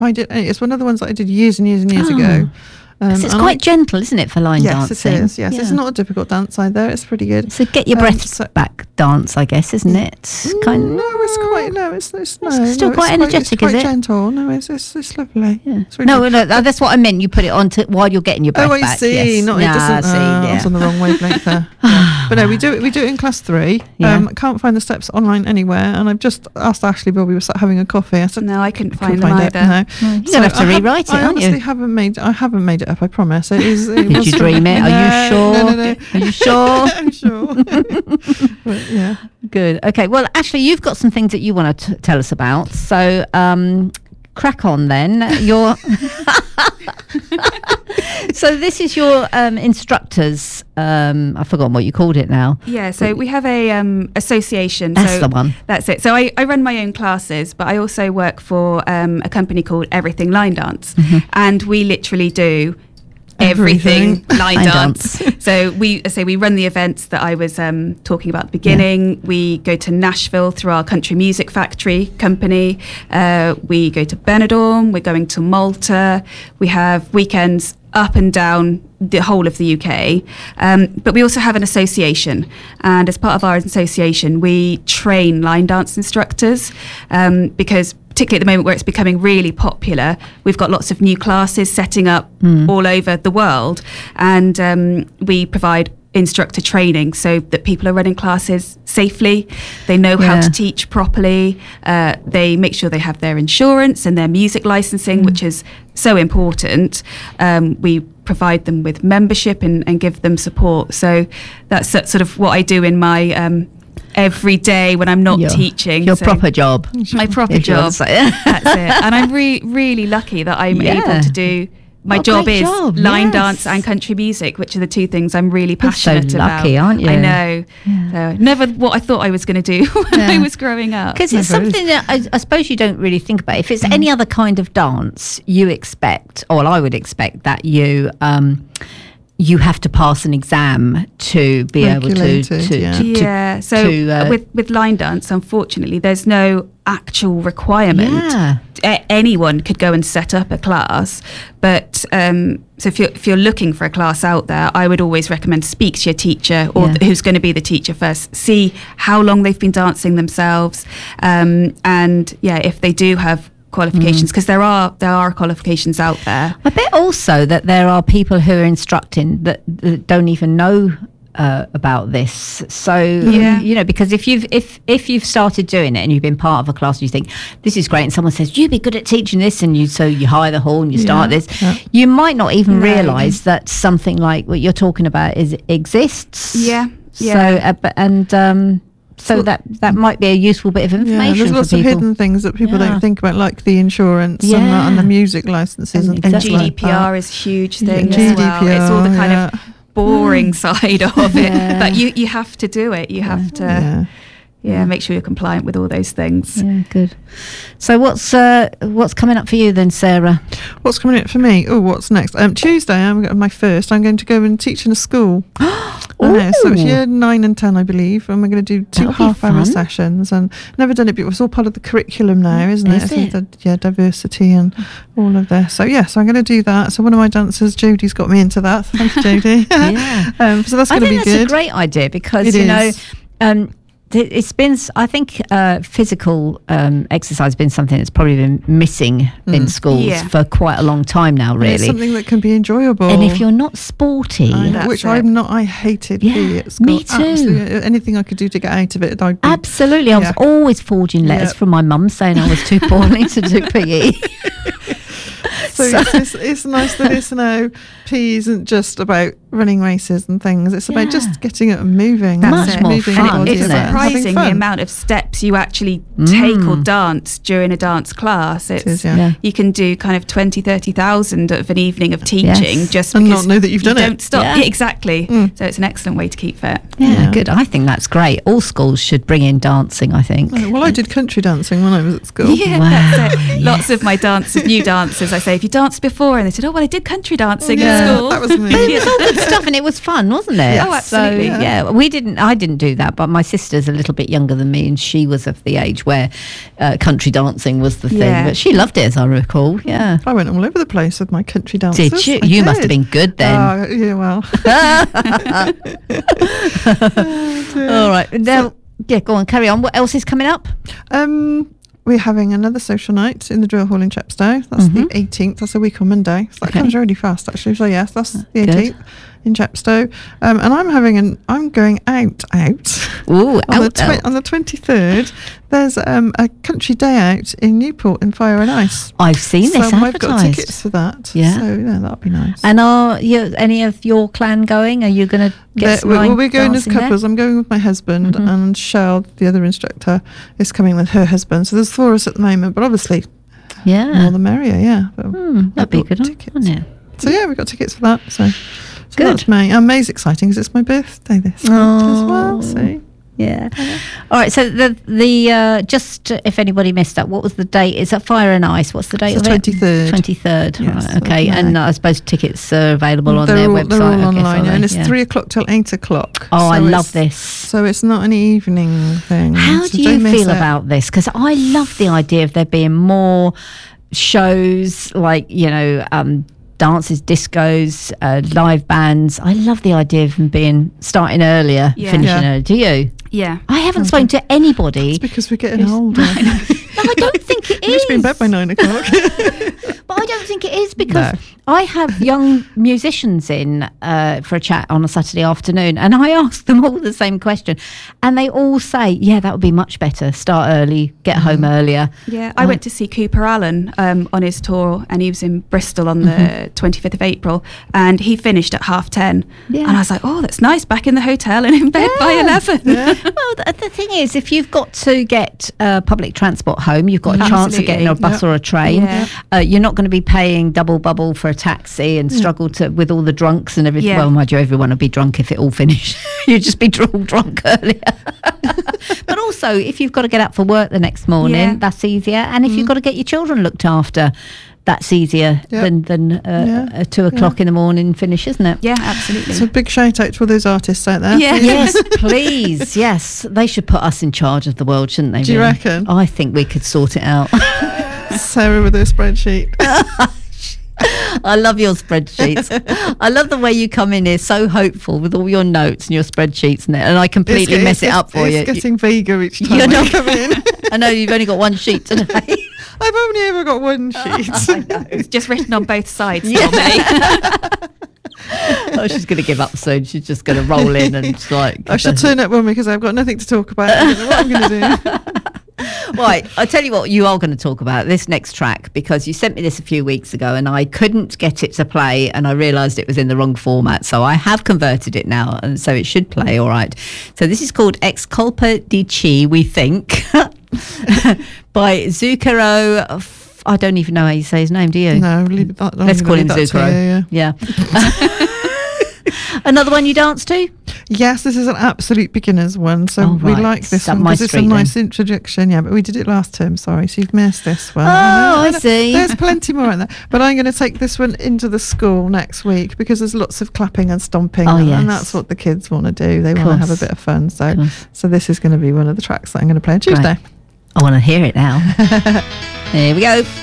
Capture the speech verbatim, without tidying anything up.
I did. It's one of the ones that I did years and years and years Oh. ago. Um, it's and quite I, gentle, isn't it, for line yes, dancing? it is. Yes, Yeah. it's not a difficult dance either. It's pretty good. So get your Um, breath so- back dance, I guess, isn't it? It's kind of, no, it's quite no, it's it's, no, It's still no, quite it's energetic, quite, is it's it? quite gentle. No, it's it's, it's lovely. Yeah. It's really No, good. no, no, that's what I meant. You put it on to, while you're getting your breath Oh, I back. see. Yes. Not Nah, it doesn't. see, uh, I yeah. was on the wrong wavelength there. Yeah. But no, we do it. We do it in class three. Yeah. Um, I can't find the steps online anywhere, and I've just asked Ashley while we were sat having a coffee. I said, No, I couldn't find couldn't them find it. either. No. You're So gonna have to I have- rewrite it, I aren't you? honestly haven't made. I haven't made it up. I promise. It is. It Did was you from- dream it? Are you No, sure? No, no, no. Are you sure? I'm sure. But yeah. Good. Okay. Well, Ashley, you've got some things that you want to t- tell us about. So, um, crack on then. Your so this is your um, instructors. Um, I've forgotten what you called it now. Yeah, so we have a um, association. That's so the one. That's it. So I, I run my own classes, but I also work for um, a company called Everything Line Dance, Mm-hmm. and we literally do everything, Everything. line Line dance. dance. So we say we run the events that I was um, talking about at the beginning. We go to Nashville through our Country Music Factory company. Uh, we go to Benidorm. We're going to Malta. We have weekends up and down the whole of the U K. Um, but we also have an association. And as part of our association, we train line dance instructors um, because particularly at the moment where it's becoming really popular, we've got lots of new classes setting up Mm. all over the world. And um, we provide instructor training so that people are running classes safely. They know how Yeah. to teach properly. Uh, they make sure they have their insurance and their music licensing, Mm. which is so important. Um, we provide them with membership and, and give them support. So that's so- sort of what I do in my um, every day when I'm not Your- teaching. Your So proper job. my proper If you want job. to say it. That's it. And I'm re- really lucky that I'm Yeah. able to do. My Oh, job great is job, line yes. dance and country music, which are the two things I'm really You're so passionate about. lucky, aren't you? I know. So, never what I thought I was going to do when Yeah. I was growing up. Because it's Never is. something that I, I suppose you don't really think about. If it's any other kind of dance, you expect, or I would expect that you um, you have to pass an exam to be able to, Regulated, to, yeah. to, to Yeah. So to, uh, with with line dance, unfortunately, there's no actual requirement. Yeah. A- anyone could go and set up a class, but um, so if you're if you're looking for a class out there, I would always recommend speak to your teacher or Yeah. th- who's going to be the teacher first. See how long they've been dancing themselves, um, and yeah, if they do have qualifications, because there are there are qualifications out there. I bet also that there are people who are instructing that, that don't even know uh, about this. So Yeah. you know, because if you've if if you've started doing it and you've been part of a class, and you think this is great, and someone says you'd be good at teaching this, and you so you hire the hall and you start Yeah, this, yeah. you might not even No. realise that something like what you're talking about is exists. Yeah, So yeah. uh, but- and um, so So- that that might be a useful bit of Yeah, information there's for lots people. of hidden things that people Yeah. don't think about, like the insurance and, Yeah. the, and the music licenses and, And And things G like D P R that. is a huge Yeah, thing as G D P R, well. It's all the kind yeah. of boring side of it, Yeah. but you you have to do it. You have to yeah. Yeah. make sure you're compliant with all those things. Yeah, good. So what's uh, what's coming up for you then, Sarah? What's coming up for me? Oh, what's next? Um, Tuesday, I'm go- my first. I'm going to go and teach in a school. I know, so it's Ooh. year nine and ten, I believe, and we're going to do two That'll be half-hour fun. sessions. And never done it before. It's all part of the curriculum now, isn't it? Is I think it? the- yeah, diversity and all of this. So yeah, so I'm going to do that. So one of my dancers, Jodie's got me into that. Thank you, Jodie. Yeah. um, so that's I going to think be that's good. a great idea because It you know. is. Um, th- it's been, s- I think, uh, physical um, exercise has been something that's probably been missing in Mm. schools Yeah. for quite a long time now, And it's really. something that can be enjoyable. And if you're not sporty, I know, That's which it. I'm not. I hated Yeah, P E at school. me too. Absolutely, anything I could do to get out of it, I'd be. absolutely, I was Yeah. always forging letters Yeah. from my mum saying I was too poorly to do P E. So it's, it's, it's nice that it's now P E isn't just about running races and things. It's about Yeah. just getting it and moving. Much and more moving fun, the body It's isn't about it? and having surprising the fun. amount of steps you actually Mm. take or dance during a dance class. It's is, yeah. Yeah. you can do kind of twenty, thirty thousand of an evening of teaching Yes. just And because not know that you've you done it. don't stop. Yeah. Yeah, exactly. Mm. So it's an excellent way to keep fit. Yeah, Yeah. good. I think that's great. All schools should bring in dancing, I think. Oh, well, I did country dancing when I was at school. Yeah, Wow. that's it. Lots of my dancers, new dancers, I say, if you danced before? And they said, oh, well, I did country dancing yeah, at school. that was me. It was all good stuff, and it was fun, wasn't it? Yeah. Oh, absolutely. So, yeah. we didn't. I didn't do that, but my sister's a little bit younger than me, and she was of the age where uh, country dancing was the thing. Yeah. But she loved it, as I recall. Yeah. I went all over the place with my country dances. Did you? I You did. must have been good then. Uh, yeah, well. All right. Now, yeah, go on, carry on. What else is coming up? Um, we're having another social night in the Drill Hall in Chepstow. That's Mhm. the eighteenth. That's a week on Monday. So that Okay. comes really fast, actually. So yes, that's the Good. eighteenth in Chepstow. Um, and I'm having an. I'm going out out Ooh, on the out, twi- out. on the twenty-third. There's um, a country day out in Newport in Fire and Ice. I've seen so this I've got advertised. tickets for that. Yeah. So yeah, that'll be nice. And are you, any of your clan going? Are you going to get There- some we- line well, we're going as dancing there? couples. I'm going with my husband, Mhm. and Shell, the other instructor, is coming with her husband. So there's four of us at the moment, but obviously Yeah. more the merrier. Yeah, but Hmm, I that'd be bought good, tickets. wouldn't it? So yeah, we got tickets for that. So, so Good. that's May. And May's exciting because it's my birthday this month as well. Oh. So Yeah. All right. So the the uh, just uh, if anybody missed that, what was the date? Is that Fire and Ice? What's the date It's of the it? twenty-third. Twenty-third. Yes, Right, okay. of And May. uh, I suppose tickets are available on they're their all, website. they're all I guess, online, are yeah, they? and it's Yeah. three o'clock till eight o'clock. Oh, I So love it's- this. So it's not an evening thing. How so do don't you miss feel it. about this? Because I love the idea of there being more shows, like, you know, um, dances, discos, uh, live bands. I love the idea of them being starting earlier, Yeah. finishing Yeah. earlier. Do you? Yeah. I haven't spoken to anybody. It's because we're getting Yes. older. No, I don't think it You is. should be in bed by nine o'clock. But I don't think it is, because No. I have young musicians in uh, for a chat on a Saturday afternoon, and I ask them all the same question, and they all say, yeah, that would be much better. Start early, get Mm-hmm. home earlier. Yeah, I Uh, went to see Cooper Allen um, on his tour, and he was in Bristol on the Mm-hmm. twenty-fifth of April, and he finished at half ten. Yeah. And I was like, oh, that's nice, back in the hotel and in bed by Yeah. eleven. Well, the, the thing is, if you've got to get uh, public transport home, you've got a chance of getting a Absolutely. bus or a train. Yeah. Uh, you're not going to be paying double bubble for a taxi and struggle to with all the drunks and everything. Yeah. Well, mind you, everyone would be drunk if it all finished. You'd just be all drunk earlier. But also, if you've got to get up for work the next morning, Yeah. that's easier. And if you've got to get your children looked after, that's easier Yep. than than uh, Yeah. a two o'clock in the morning finish, isn't it? Yeah, absolutely. So big shout out to all those artists out there. Yeah. Yes, please. Yes, they should put us in charge of the world, shouldn't they? Do you really? reckon? I think we could sort it out. Sarah with her spreadsheet. I love your spreadsheets. I love the way you come in here so hopeful with all your notes and your spreadsheets and, it, and I completely It's- mess it it's- up for it's you. getting vaguer each time You're I not- come in. I know you've only got one sheet today. I've only ever got one sheet. It's just written on both sides Yeah. for me. Oh, she's going to give up soon. She's just going to roll in and it's like. I should turn up one because I've got nothing to talk about. I don't know what I'm going to do. Right, I'll tell you what you are going to talk about, this next track, because you sent me this a few weeks ago and I couldn't get it to play and I realised it was in the wrong format. So I have converted it now and so it should play all right. So this is called Ex Culpa di Chi, we think, by Zucchero. F- I don't even know how you say his name, do you? No, leave it that. I'm Let's gonna call him leave that to Zucchero. you, yeah. Yeah. Another one you dance to? Yes, this is an absolute beginner's one, so Oh, we right. like this It's up one my because it's a street nice then. introduction. Yeah, but we did it last term. Sorry, so you've missed this one. Oh, know, I know. see. There's plenty more in there, but I'm going to take this one into the school next week because there's lots of clapping and stomping, Oh, and, yes. and that's what the kids want to do. They Of want to have a course. bit of fun. So, Of course. so this is going to be one of the tracks that I'm going to play on Tuesday. I want to hear it now. Here we go.